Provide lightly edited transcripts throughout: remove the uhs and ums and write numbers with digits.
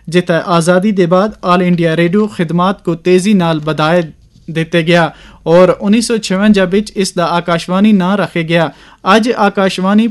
जित्थे आज़ादी दे बाद ऑल इंडिया रेडियो खिदमात को तेजी नाल बधाए दिते गया और 1956 विच इस दा आकाशवाणी नां रखे गया। अज आकाशवाणी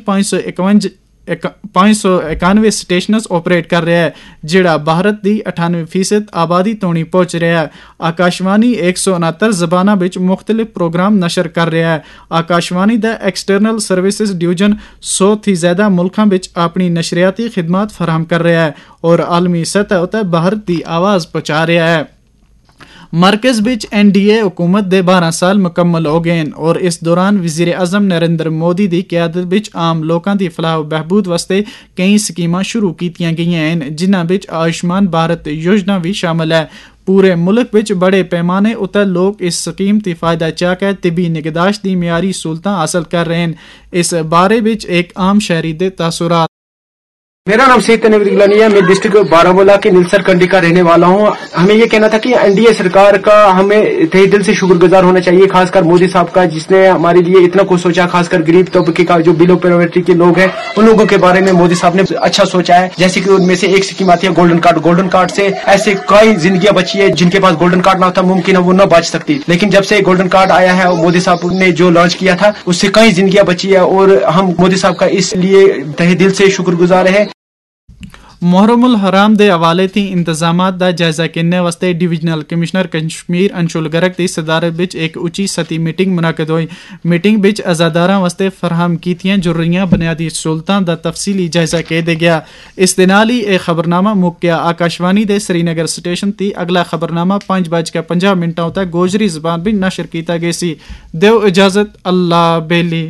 591 स्टेशनस ऑपरेट कर रहा है, जिहड़ा भारत दी 98% आबादी तोड़ी पहुंच रहा है। आकाशवाणी 169 जबानां विच मुख्तलिफ प्रोग्राम नशर कर रहा है। आकाशवाणी दा एक्सटर्नल सर्विसेज डिवीजन 100 थी ज्यादा मुल्कां विच अपनी नशरियाती खिदमात फराहम कर रहा है और आलमी सतह उते भारत दी आवाज़ पहुंचा रहा है। मरकज विच NDA हुकूमत दे 12 साल मुकम्मल हो गए और इस दौरान वज़ीर आज़म नरेंद्र मोदी दी क़यादत विच आम लोकां दी फलाह बहबूद वास्ते कई स्कीमां शुरू कीतियां गईयां हन, जिन्हां विच आयुष्मान भारत योजना भी शामिल है। पूरे मुल्क विच बड़े पैमाने उते लोग इस स्कीम दी फायदा चाके तिबी निगहदाश्त दी मियारी सहूलतां हासिल कर रहे हैं। इस बारे विच एक आम शहरी दे तासुरात। मेरा नाम सईद तनवीर गिलानी है। मैं डिस्ट्रिक्ट बारामूला के नीलसर कंडी का रहने वाला हूँ। हमें ये कहना था कि NDA सरकार का हमें तहे दिल से शुक्रगुजार होना चाहिए, खासकर मोदी साहब का, जिसने हमारे लिए इतना कुछ सोचा। खासकर गरीब तबके का जो बिलो पॉवर्टी के लोग हैं, उन लोगों के बारे में मोदी साहब ने अच्छा सोचा है। जैसे कि उनमें से एक स्कीम आती है गोल्डन कार्ड। गोल्डन कार्ड से ऐसे कई जिंदगियां बची है जिनके पास गोल्डन कार्ड ना था, मुमकिन है वो न बच सकती। लेकिन जब से गोल्डन कार्ड आया है, मोदी साहब ने जो लॉन्च किया था, उससे कई जिंदगियां बची है और हम मोदी साहब का इसलिए तहे दिल से शुक्रगुजार है। मुहर्रमुल हराम दे हवाले थी इंतजामात दा जायजा करने वास्ते डिविजनल कमिश्नर कश्मीर अंशुल गर्ग दी सदारत विच एक उच्ची सतही मीटिंग मुनक्कद हुई। मीटिंग विच अजादारां वास्ते फराहम कीतियां जरूरियां बुनियादी सहूलतां दा तफसीली जायजा किया गया। इस दे नाल ही एक खबरनामा मुक गया। आकाशवाणी दे श्रीनगर स्टेशन ती अगला खबरनामा 5:50 उते गोजरी जबान भी नशर किया गया सी। देव इजाजत, अल्लाह बेली।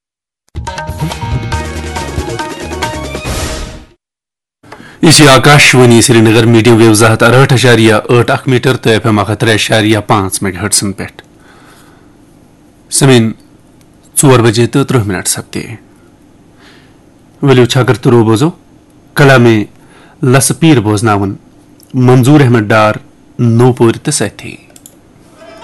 इसी Akashvani Srinagar medium wave 68.8 metre तो FM 3.5 मेगाहर्ट्ज़ पे समीन 4 बजे तो 3 मिनट सप्ते वलियो छाकर तो रोबोजो कला में लसपीर बोजनावन मंजूर अहमद डार नोपुर तसैथी।